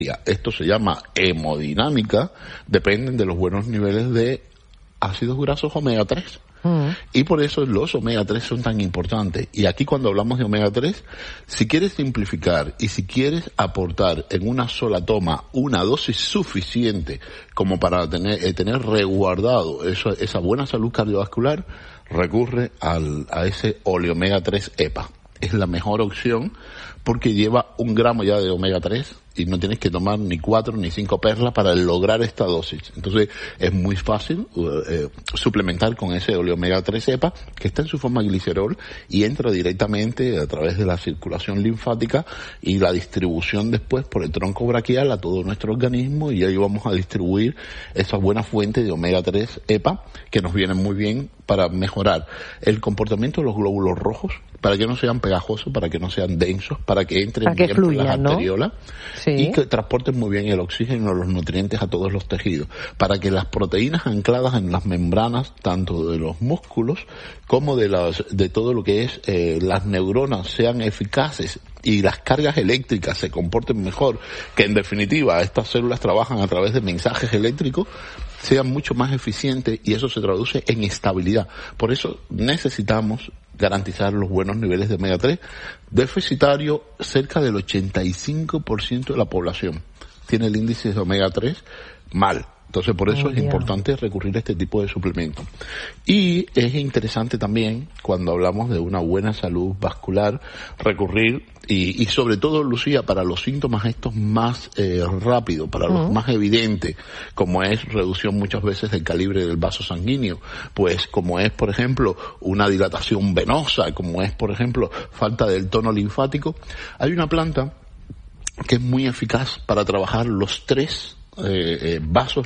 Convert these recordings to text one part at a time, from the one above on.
Esto se llama hemodinámica, dependen de los buenos niveles de ácidos grasos omega 3. Y por eso los omega 3 son tan importantes. Y aquí cuando hablamos de omega 3, si quieres simplificar y si quieres aportar en una sola toma una dosis suficiente como para tener resguardado esa buena salud cardiovascular, recurre a ese oleomega 3 EPA. Es la mejor opción porque lleva 1 gramo ya de omega 3 y no tienes que tomar ni 4 ni 5 perlas para lograr esta dosis. Entonces es muy fácil suplementar con ese oleomega 3 EPA que está en su forma glicerol y entra directamente a través de la circulación linfática y la distribución después por el tronco braquial a todo nuestro organismo, y ahí vamos a distribuir esa buena fuente de omega 3 EPA que nos viene muy bien para mejorar el comportamiento de los glóbulos rojos, para que no sean pegajosos, para que no sean densos, para que entren bien por las arteriolas, ¿no? Y que transporten muy bien el oxígeno, los nutrientes a todos los tejidos, para que las proteínas ancladas en las membranas, tanto de los músculos como de todo lo que es las neuronas, sean eficaces y las cargas eléctricas se comporten mejor, que en definitiva estas células trabajan a través de mensajes eléctricos, sean mucho más eficientes, y eso se traduce en estabilidad. Por eso necesitamos garantizar los buenos niveles de omega 3. Deficitario, cerca del 85% de la población tiene el índice de omega 3 mal. Entonces, por eso es importante recurrir a este tipo de suplementos. Y es interesante también, cuando hablamos de una buena salud vascular, recurrir, y sobre todo, Lucía, para los síntomas estos más rápidos, para los más evidentes, como es reducción muchas veces del calibre del vaso sanguíneo, pues como es, por ejemplo, una dilatación venosa, como es, por ejemplo, falta del tono linfático, hay una planta que es muy eficaz para trabajar los 3 vasos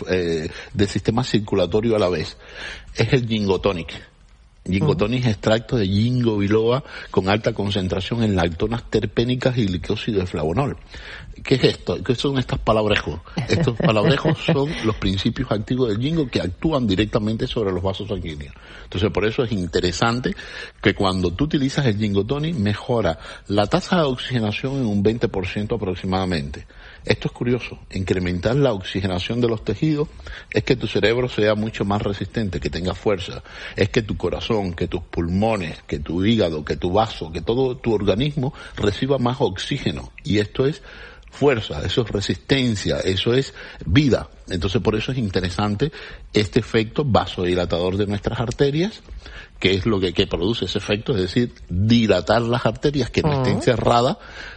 del sistema circulatorio a la vez. Es el Ginkgo Tonic. Ginkgo Tonic es extracto de Ginkgo biloba con alta concentración en lactonas terpénicas y glicósido de flavonol. ¿Qué es esto? ¿Qué son estos palabrejos? Estos palabrejos son los principios activos del Ginkgo que actúan directamente sobre los vasos sanguíneos. Entonces, por eso es interesante que cuando tú utilizas el Ginkgo Tonic, mejora la tasa de oxigenación en un 20% aproximadamente. Esto es curioso, incrementar la oxigenación de los tejidos es que tu cerebro sea mucho más resistente, que tenga fuerza, es que tu corazón, que tus pulmones, que tu hígado, que tu vaso, que todo tu organismo reciba más oxígeno, y esto es fuerza, eso es resistencia, eso es vida. Entonces por eso es interesante este efecto vasodilatador de nuestras arterias, que es lo que produce ese efecto, es decir, dilatar las arterias, que no estén cerradas.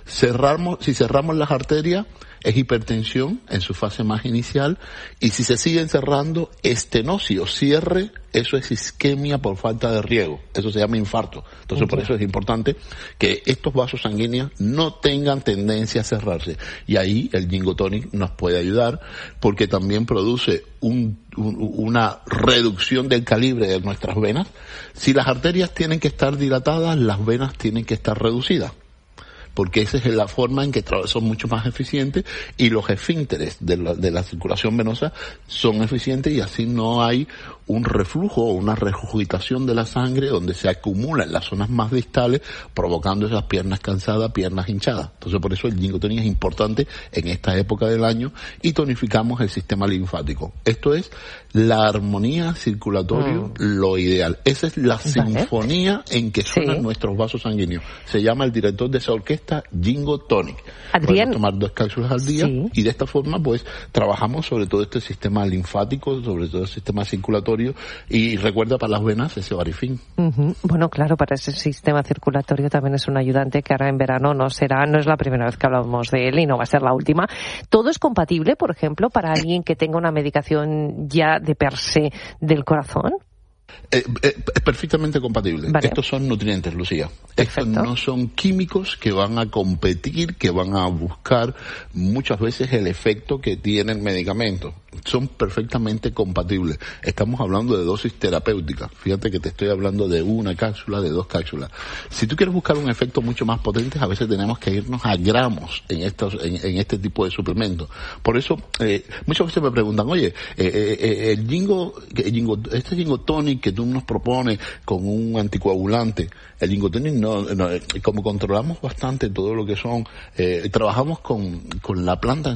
Si cerramos las arterias, es hipertensión en su fase más inicial, y si se siguen cerrando, estenosis o cierre, eso es isquemia por falta de riego, eso se llama infarto. Entonces por eso es importante que estos vasos sanguíneos no tengan tendencia a cerrarse, y ahí el Ginkgo Tonic nos puede ayudar, porque también produce una reducción del calibre de nuestras venas. Si las arterias tienen que estar dilatadas, las venas tienen que estar reducidas, porque esa es la forma en que son mucho más eficientes, y los esfínteres de la circulación venosa son eficientes, y así no hay un reflujo o una regurgitación de la sangre donde se acumula en las zonas más distales, provocando esas piernas cansadas, piernas hinchadas. Entonces por eso el Ginkgo Tonic es importante en esta época del año, y tonificamos el sistema linfático. Esto es la armonía circulatoria, lo ideal. Esa es la sinfonía en que suenan nuestros vasos sanguíneos. Se llama el director de esa orquesta Ginkgo Tonic. Adrián, podemos tomar 2 cápsulas al día, y de esta forma pues trabajamos sobre todo este sistema linfático, sobre todo el sistema circulatorio, y recuerda, para las venas ese Varifin. Bueno, claro, para ese sistema circulatorio también es un ayudante que ahora en verano no es la primera vez que hablamos de él, y no va a ser la última. ¿Todo es compatible, por ejemplo, para alguien que tenga una medicación ya de per se del corazón? Es perfectamente compatible. Vale. Estos son nutrientes, Lucía. Perfecto. Estos no son químicos que van a competir, que van a buscar muchas veces el efecto que tiene el medicamento. Son perfectamente compatibles. Estamos hablando de dosis terapéuticas. Fíjate que te estoy hablando de 1 cápsula, de 2 cápsulas. Si tú quieres buscar un efecto mucho más potente, a veces tenemos que irnos a gramos en este tipo de suplementos. Por eso, muchas veces me preguntan, oye, este Ginkgo Tonic lingotenimic que tú nos propones con un anticoagulante, el lingotenimic no, como controlamos bastante todo lo que son, trabajamos con la planta